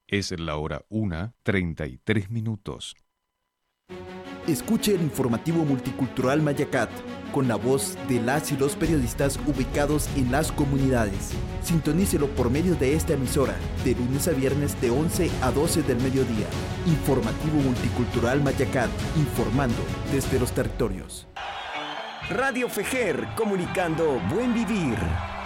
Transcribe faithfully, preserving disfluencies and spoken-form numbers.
Es la hora una, treinta y tres minutos. Escuche el informativo multicultural Mayacat, con la voz de las y los periodistas ubicados en las comunidades. Sintonícelo por medio de esta emisora, de lunes a viernes de once a doce del mediodía. Informativo multicultural Mayacat, informando desde los territorios. Radio Fejer, comunicando buen vivir.